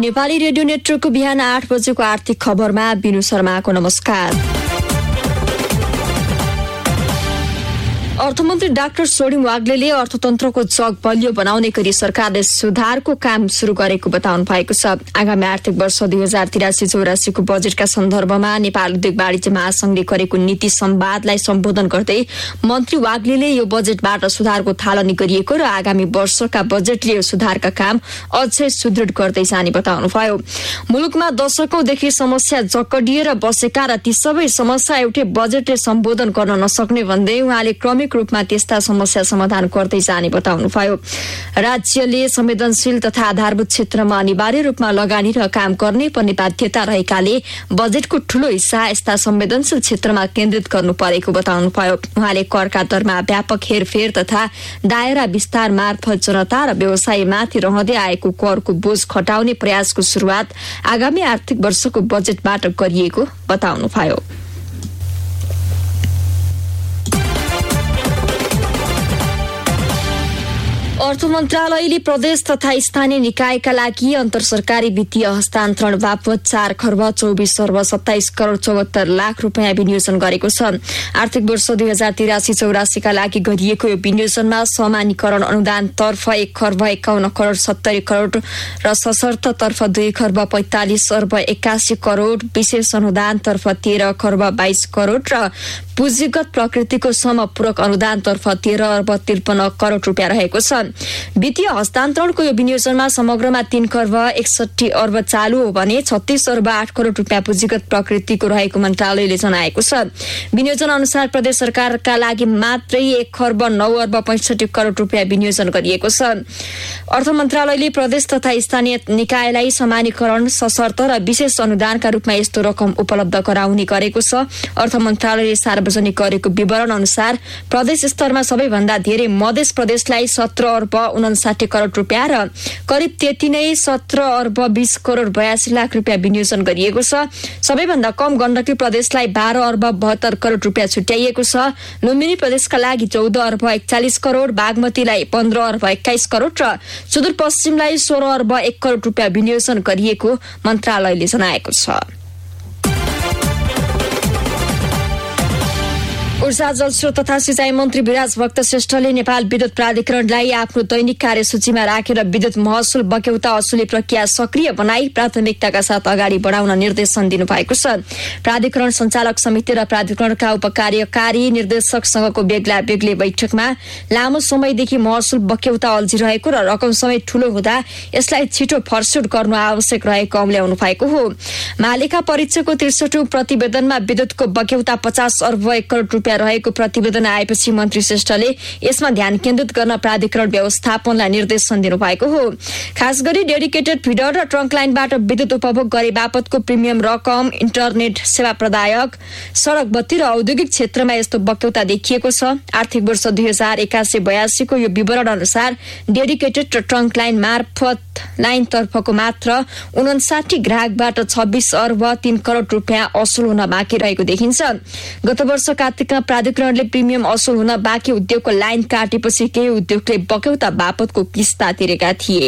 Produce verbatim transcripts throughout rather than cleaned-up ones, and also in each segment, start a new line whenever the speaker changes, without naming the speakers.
Nepali radio नेटवर्कको बिहान आठ बजेको आर्थिक खबरमा बिनु शर्माको नमस्कार। अर्थमन्त्री डाक्टर सोडिङ वाग्लेले अर्थतन्त्रको जग बलियो बनाउने गरी सरकारले सुधारको काम शुरू गरेको बताउनु भएको छ। आगामी आर्थिक वर्ष दुई हजार तिरासी चौरासीको बजेटका सन्दर्भमा नेपाल उद्योग वाणिज्य महासंघले गरेको नीति संवादलाई सम्बोधन गर्दै मन्त्री वाग्लेले यो बजेटबाट सुधारको थालनी गरिएको र आगामी वर्षका बजेटले यो सुधारका काम अझै सुदृढ गर्दै जाने बताउनुभयो। मुलुकमा दशकौंदेखि समस्या जकडिएर बसेका र ती सबै समस्या एउटै बजेटले सम्बोधन गर्न नसक्ने भन्दै उहाँले क्रमिक रूपमा त्यस्ता समस्या समाधान गर्दै जाने बताउनुभयो। राज्यले संवेदनशील तथा आधारभूत क्षेत्रमा अनिवार्य रूपमा लगानी र काम गर्ने पर्ने बाध्यता रहेकाले बजेटको ठूलो हिस्सा यस्ता संवेदनशील क्षेत्रमा केन्द्रित गर्नु परेको बताउनुभयो। उहाँले करका दरमा व्यापक हेरफेर तथा दायरा विस्तार मार्फत जनता र व्यवसायीमाथि रहँदै आएको करको बोझ घटाउने प्रयासको शुरूआत आगामी आर्थिक वर्षको बजेटबाट गरिएको बताउनुभयो। अर्थ मन्त्रालयले प्रदेश तथा स्थानीय निकायका लागि अन्तर सरकारी वित्तीय हस्तान्तरण बापत चार खर्ब चौबिस अर्ब सत्ताइस करोड़ चौहत्तर लाख रुपियाँ विनियोजन गरेको छ। आर्थिक वर्ष दुई हजार तिरासी चौरासीका लागि गरिएको यो विनियोजनमा समानीकरण अनुदान तर्फ एक खर्ब एकाउन्न करोड़ सत्तरी करोड़ र सशर्त तर्फ दुई खर्ब पैंतालिस अर्ब एक्कासी करोड़, विशेष अनुदान तर्फ तेह्र खर्ब बाइस करोड़ र पुँजीगत प्रकृतिको समपूरक अनुदान तर्फ तेह्र अर्ब त्रिपन्न करोड़ रुपियाँ रहेको छ। वित्तीय हस्तान्तरणको यो विनियोजनमा समग्रमा तीन खर्ब एकसठी अर्ब चालू हो भने छत्तीस अर्ब आठ करोड़ रुपियाँ पुँजीगत प्रकृतिको रहेको मन्त्रालयले जनाएको छ। विनियोजन अनुसार प्रदेश सरकारका लागि मात्रै एक खर्ब नौ अर्ब पैंसठी करोड़ रुपियाँ विनियोजन गरिएको छ। अर्थ मन्त्रालयले प्रदेश तथा स्थानीय निकायलाई समानीकरण, सशर्त र विशेष अनुदानका रूपमा यस्तो रकम उपलब्ध गराउने गरेको छ। अर्थ मन्त्रालयले सार्वजनिक गरेको विवरण अनुसार प्रदेश स्तरमा सबैभन्दा धेरै मध्य प्रदेशलाई सत्र अर्ब उनासाठी करोड़ रुपियाँ र करिब त्यति नै सत्र अर्ब बीस करोड़ बयासी लाख रुपियाँ विनियोजन गरिएको छ। सबैभन्दा कम गण्डकी प्रदेशलाई बाह्र अर्ब बहत्तर करोड़ रुपियाँ छुट्याइएको छ। लुम्बिनी प्रदेशका लागि चौध अर्ब एकचालिस करोड़, बागमतीलाई पन्ध्र अर्ब एक्काइस करोड़ र सुदूरपश्चिमलाई सोह्र अर्ब एक करोड़ रुपियाँ विनियोजन गरिएको मन्त्रालयले जनाएको छ। ऊर्जा, जलस्रोत तथा सिंचाई मन्त्री विराज भक्त श्रेष्ठले नेपाल विद्युत प्राधिकरणलाई आफ्नो दैनिक कार्यसूचीमा राखेर विद्युत महसुल बक्यौता असुली प्रक्रिया सक्रिय बनाई प्राथमिकताका साथ अगाडि बढाउन निर्देशन दिनुभएको छ। प्राधिकरण सञ्चालक समिति र प्राधिकरणका उपकार्यकारी निर्देशकसँगको बेग्ला बेग्लै बैठकमा लामो समयदेखि महसुल बक्यौता अल्झिरहेको र रकम समय ठूलो हुँदा यसलाई छिटो फर्स्युट गर्नु आवश्यक रहेको औल्याउनु भएको हो। महालेखा परीक्षकको त्रिसठौं प्रतिवेदनमा विद्युतको बक्यौता पचास अर्ब एक करोड़ रुपियाँ रहेको प्रतिवेदन आएपछि मन्त्री श्रेष्ठले यसमा ध्यान केन्द्रित गर्न प्राधिकरण व्यवस्थापनलाई निर्देशन दिनुभएको हो। खास गरी डेडिकेटेड फिडर र ट्रङ्क लाइनबाट विद्युत उपभोग गरे बापतको प्रिमियम रकम, इन्टरनेट सेवा प्रदायक, सड़क बत्ती र औद्योगिक क्षेत्रमा यस्तो बक्यौता देखिएको छ। आर्थिक वर्ष दुई हजार एकासी बयासीको यो विवरण अनुसार डेडिकेटेड र ट्रङ्क लाइन मार्फत लाइन तर्फको मात्र उनासाठी ग्राहकबाट छब्बीस अर्ब तीन करोड़ रुपियाँ असुल हुन बाँकी रहेको देखिन्छ। गत वर्ष कार्तिकमा प्राधिकरणले प्रिमियम असुल हुन बाँकी उद्योगको लाइन काटेपछि केही उद्योगले बक्यौता बापतको किस्ता तिरेका थिए।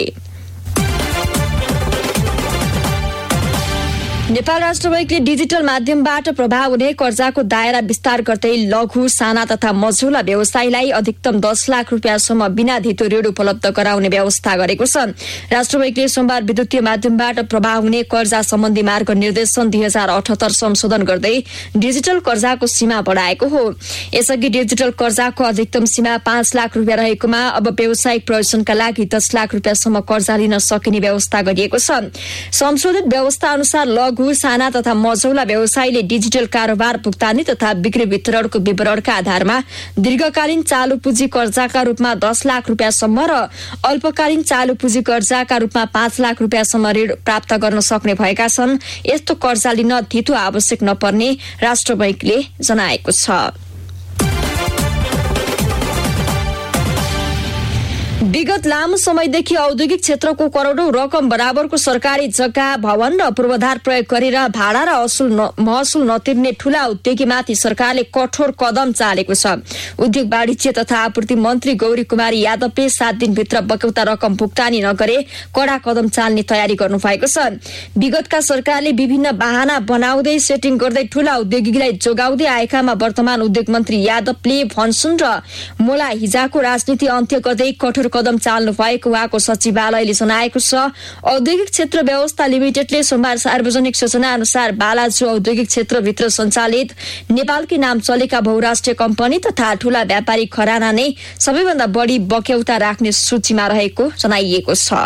नेपाल राष्ट्र बैंकले डिजिटल माध्यमबाट प्रभाव हुने कर्जाको दायरा विस्तार गर्दै लघु, साना तथा मझौला व्यवसायीलाई अधिकतम दस लाख रुपियाँसम्म बिना धितो ऋण उपलब्ध गराउने व्यवस्था गरेको छ। राष्ट्र बैंकले सोमबार विद्युतीय माध्यमबाट प्रभाव हुने कर्जा सम्बन्धी मार्ग निर्देशन दुई हजार अठहत्तर संशोधन गर्दै डिजिटल कर्जाको सीमा बढाएको हो। यसअघि डिजिटल कर्जाको अधिकतम सीमा पाँच लाख रुपियाँ रहेकोमा अब व्यावसायिक प्रयोजनका लागि दस लाख रुपियाँसम्म कर्जा लिन सकिने व्यवस्था गरिएको छ। संशोधित व्यवस्था अनुसार लघु, साना तथा मझौला व्यवसायीले डिजिटल कारोबार, भुक्तानी तथा बिक्री वितरणको विवरणका आधारमा दीर्घकालीन चालू पुँजी कर्जाका रूपमा दस लाख रुपियाँसम्म र अल्पकालीन चालू पुँजी कर्जाका रूपमा पाँच लाख रुपियाँसम्म ऋण प्राप्त गर्न सक्ने भएका छन्। यस्तो कर्जा लिन धितो आवश्यक नपर्ने राष्ट्र बैंकले जनाएको छ। विगत लामो समयदेखि औद्योगिक क्षेत्रको करोडौं रकम बराबरको सरकारी जग्गा भवन र पूर्वाधार प्रयोग गरेर भाडा र असुल महसुल नतिर्ने ठूला उद्योगीमाथि सरकारले कठोर कदम चालेको छ। उद्योग वाणिज्य तथा आपूर्ति मन्त्री गौरी कुमारी यादवले सात दिनभित्र बकौता रकम भुक्तानी नगरे कड़ा कदम चाल्ने तयारी गर्नु भएको छ। विगतका सरकारले विभिन्न बहाना बनाउँदै सेटिङ गर्दै ठूला उद्योगीलाई जोगाउँदै आएकामा वर्तमान उद्योग मन्त्री यादवले भनसुन र मोला हिजाको राजनीति अन्त्य गर्दै कठोर कदम चाल्नु भएको उहाँको सचिवालयले जनाएको छ। औद्योगिक क्षेत्र व्यवस्था लिमिटेडले सोमबार सार्वजनिक सूचना अनुसार बालाजु औद्योगिक क्षेत्रभित्र सञ्चालित नेपालकै नाम चलेका बहुराष्ट्रिय कम्पनी तथा ठूला व्यापारिक घराना नै सबैभन्दा बढी बक्यौता राख्ने सूचीमा रहेको जनाइएको छ।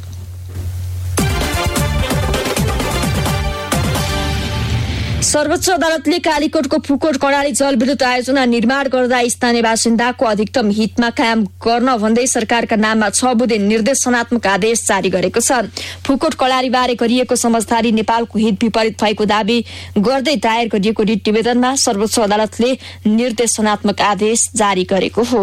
सर्वोच्च अदालतले कालीकोटको फुकोट कर्णाली जलविद्युत आयोजना निर्माण गर्दा स्थानीय बासिन्दाको अधिकतम हितमा कायम गर्न भन्दै सरकारका नाममा छ बुँदे निर्देशनात्मक आदेश जारी गरेको छ। फुकोट कर्णाली बारे गरिएको समझदारी नेपालको हित विपरीत भएको दावी गर्दै दायर गरिएको रिट निवेदनमा सर्वोच्च अदालतले निर्देशनात्मक आदेश जारी गरेको हो।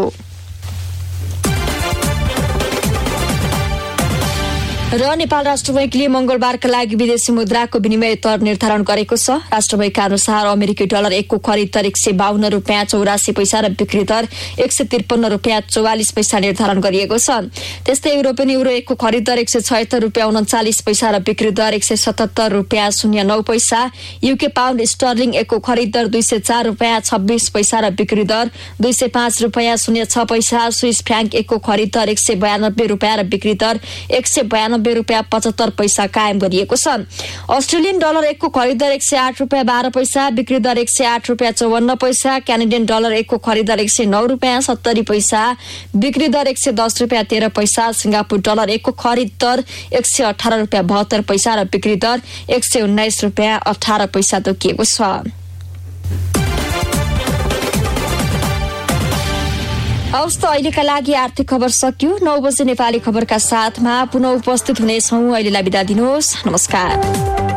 र नेपाल राष्ट्र बैंकले मंगलबारका लागि विदेशी मुद्राको विनिमय दर निर्धारण गरेको छ। राष्ट्र बैंकका अनुसार अमेरिकी डलर एकको खरिद दर एक सय बाहन्न रुपियाँ चौरासी पैसा र बिक्री दर एक सय त्रिपन्न रुपियाँ चौवालिस पैसा निर्धारण गरिएको छ। त्यस्तै युरोपियन युरो एकको खरिद दर एक सय छयत्तर रुपियाँ उन्चालिस पैसा र बिक्री दर एक सय सतहत्तर रुपियाँ शून्य नौ पैसा। युके पाउन्ड स्टर्लिङ एकको खरिद दर दुई सय चार रुपियाँ छब्बीस पैसा र बिक्री दर दुई सय पाँच रुपियाँ शून्य छ पैसा। स्विस फ्राङ्क एकको खरिद दर एक सय बयानब्बे रुपियाँ र बिक्री दर एक सय बयानब्बे रुपियाँ पचहत्तर पैसा कायम गरिएको छ। अस्ट्रेलियन डलर एकको खरिद दर एक सय आठ रुपियाँ बाह्र पैसा, बिक्री दर एक सय आठ रुपियाँ चौवन्न पैसा। क्यानेडियन डलर एकको खरिद दर एक सय नौ रुपियाँ सत्तरी पैसा, बिक्री दर एक सय दस रुपियाँ तेह्र पैसा। सिंगापुर डलर एकको खरिद दर एक सय अठार रुपियाँ बहत्तर पैसा र बिक्री दर एक सय उन्नाइस रुपियाँ अठार पैसा तोकिएको छ। हवस् त अहिलेका लागि आर्थिक खबर सकियो। नौ बजे नेपाली खबरका साथमा पुनः उपस्थित हुनेछौँ। अहिलेलाई बिदा दिनुहोस्। नमस्कार।